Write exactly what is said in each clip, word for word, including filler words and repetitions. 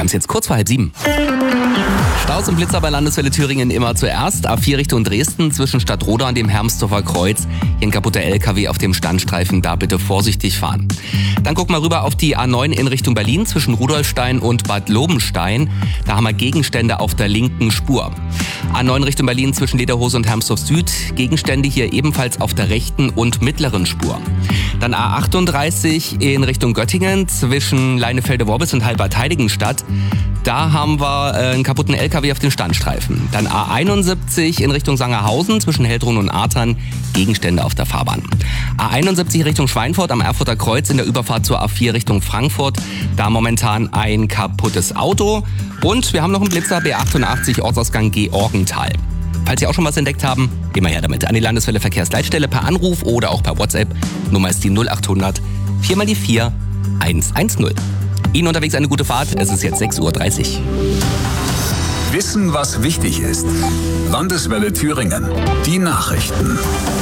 haben es jetzt kurz vor halb sieben. Staus und Blitzer bei Landeswelle Thüringen immer zuerst. A vier Richtung Dresden zwischen Stadtroda und dem Hermsdorfer Kreuz. Hier ein kaputter L K W auf dem Standstreifen, da bitte vorsichtig fahren. Dann guck mal rüber auf die A neun in Richtung Berlin zwischen Rudolfstein und Bad Lobenstein. Da haben wir Gegenstände auf der linken Spur. A neun Richtung Berlin zwischen Lederhose und Hermsdorf Süd. Gegenstände hier ebenfalls auf der rechten und mittleren Spur. Dann A achtunddreißig in Richtung Göttingen zwischen Leinefelde-Worbis und Halbert-Heiligenstadt. Da haben wir äh, einen kaputten L K W auf den Standstreifen. Dann A einundsiebzig in Richtung Sangerhausen zwischen Heldrun und Artern. Gegenstände auf der Fahrbahn. A einundsiebzig Richtung Schweinfurt am Erfurter Kreuz in der Überfahrt zur A vier Richtung Frankfurt. Da momentan ein kaputtes Auto. Und wir haben noch einen Blitzer B achtundachtzig Ortsausgang Georgenthal. Falls Sie auch schon was entdeckt haben, immer her damit. An die Landeswelle Verkehrsleitstelle per Anruf oder auch per WhatsApp. Nummer ist die null achthundert vier mal die vier hundertzehn. Ihnen unterwegs eine gute Fahrt. Es ist jetzt sechs Uhr dreißig. Wissen, was wichtig ist. Landeswelle Thüringen. Die Nachrichten.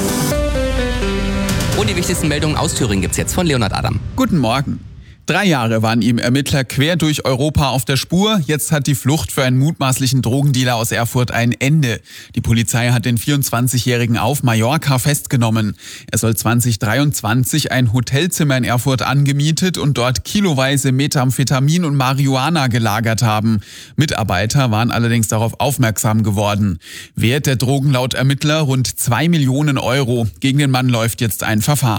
Und die wichtigsten Meldungen aus Thüringen gibt's jetzt von Leonhard Adam. Guten Morgen. Drei Jahre waren ihm Ermittler quer durch Europa auf der Spur. Jetzt hat die Flucht für einen mutmaßlichen Drogendealer aus Erfurt ein Ende. Die Polizei hat den vierundzwanzigjährigen auf Mallorca festgenommen. Er soll zwanzig dreiundzwanzig ein Hotelzimmer in Erfurt angemietet und dort kiloweise Methamphetamin und Marihuana gelagert haben. Mitarbeiter waren allerdings darauf aufmerksam geworden. Wert der Drogen laut Ermittler rund zwei Millionen Euro. Gegen den Mann läuft jetzt ein Verfahren.